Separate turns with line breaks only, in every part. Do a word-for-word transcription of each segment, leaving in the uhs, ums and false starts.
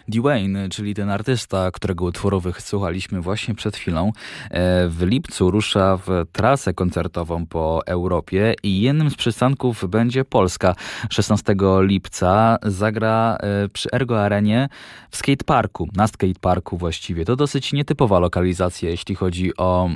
Dwayne, czyli ten artysta, którego utworów słuchaliśmy właśnie przed chwilą, w lipcu rusza w trasę koncertową po Europie i jednym z przystanków będzie Polska. szesnastego lipca zagra przy Ergo Arenie w skateparku, na skateparku właściwie. To dosyć nietypowa lokalizacja, jeśli chodzi o,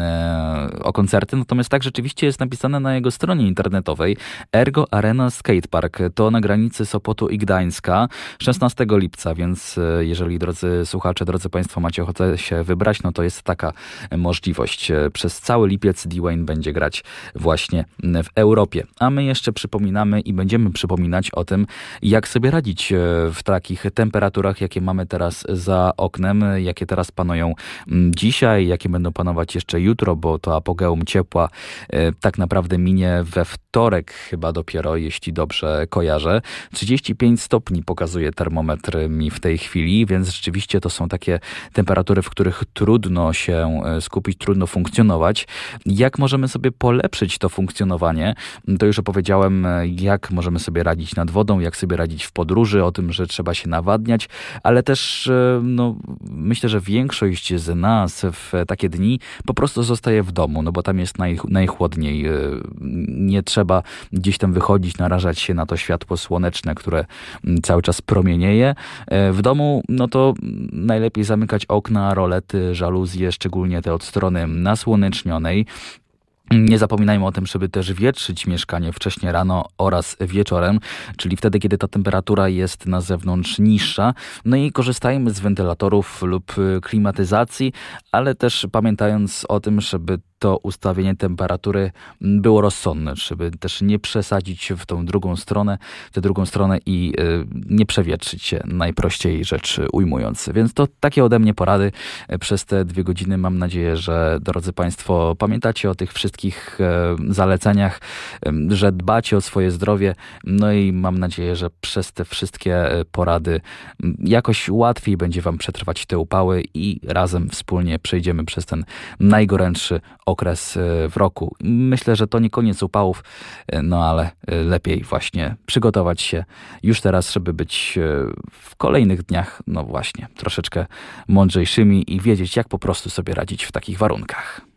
o koncerty, natomiast tak rzeczywiście jest napisane na jego stronie internetowej. Ergo Arena Skatepark to na granicy Sopotu i Gdańska szesnastego lipca, więc jeżeli, drodzy słuchacze, drodzy Państwo, macie ochotę się wybrać, no to jest taka możliwość. Przez cały lipiec Dwayne będzie grać właśnie w Europie. A my jeszcze przypominamy i będziemy przypominać o tym, jak sobie radzić w takich temperaturach, jakie mamy teraz za oknem, jakie teraz panują dzisiaj, jakie będą panować jeszcze jutro, bo to apogeum ciepła tak naprawdę minie we wtorek chyba dopiero, jeśli dobrze kojarzę. trzydzieści pięć stopni pokazuje termometr mi w tej chwili, więc rzeczywiście to są takie temperatury, w których trudno się skupić, trudno funkcjonować. Jak możemy sobie polepszyć to funkcjonowanie? To już opowiedziałem, jak możemy sobie radzić nad wodą, jak sobie radzić w podróży, o tym, że trzeba się nawadniać, ale też no, myślę, że większość z nas w takie dni po prostu zostaje w domu, no bo tam jest naj, najchłodniej. Nie trzeba gdzieś tam wychodzić, narażać się na to światło słoneczne, które cały czas promienieje. W domu, no to najlepiej zamykać okna, rolety, żaluzje, szczególnie te od strony nasłonecznionej. Nie zapominajmy o tym, żeby też wietrzyć mieszkanie wcześnie rano oraz wieczorem, czyli wtedy, kiedy ta temperatura jest na zewnątrz niższa. No i korzystajmy z wentylatorów lub klimatyzacji, ale też pamiętając o tym, żeby to ustawienie temperatury było rozsądne, żeby też nie przesadzić w tą drugą stronę, tę drugą stronę i y, nie przewietrzyć się, najprościej rzecz ujmując. Więc to takie ode mnie porady przez te dwie godziny. Mam nadzieję, że drodzy Państwo pamiętacie o tych wszystkich y, zaleceniach, y, że dbacie o swoje zdrowie, no i mam nadzieję, że przez te wszystkie porady y, jakoś łatwiej będzie Wam przetrwać te upały i razem wspólnie przejdziemy przez ten najgorętszy okres w roku. Myślę, że to nie koniec upałów, no ale lepiej właśnie przygotować się już teraz, żeby być w kolejnych dniach, no właśnie, troszeczkę mądrzejszymi i wiedzieć, jak po prostu sobie radzić w takich warunkach.